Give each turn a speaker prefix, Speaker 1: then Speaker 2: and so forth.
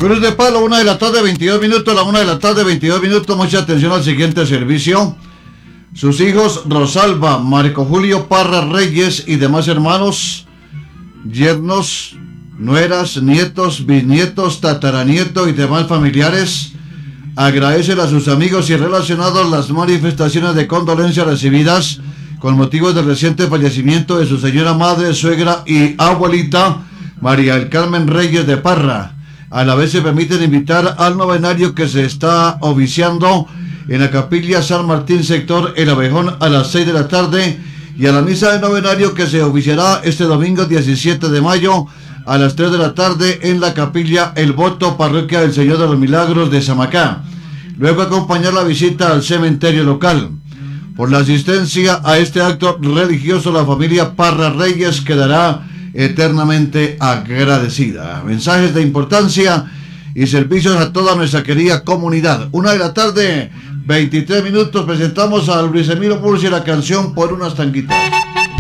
Speaker 1: Cruz de Palo, 1 de la tarde, 22 minutos, la 1 de la tarde, 22 minutos. Mucha atención al siguiente servicio. Sus hijos Rosalba, Marco Julio Parra Reyes y demás hermanos, yernos, nueras, nietos, bisnietos, tataranietos y demás familiares agradecen a sus amigos y relacionados las manifestaciones de condolencia recibidas con motivo del reciente fallecimiento de su señora madre, suegra y abuelita María del Carmen Reyes de Parra. A la vez se permiten invitar al novenario que se está oficiando en la capilla San Martín, sector El Abejón, a las 6 de la tarde, y a la misa de novenario que se oficiará este domingo 17 de mayo a las 3 de la tarde en la capilla El Voto, parroquia del Señor de los Milagros de Samacá. Luego acompañar la visita al cementerio local. Por la asistencia a este acto religioso, la familia Parra Reyes quedará eternamente agradecida. Mensajes de importancia y servicios a toda nuestra querida comunidad. 1 de la tarde, 23 minutos. Presentamos a Luis Emilio Murcia la canción Por unas tanguitas.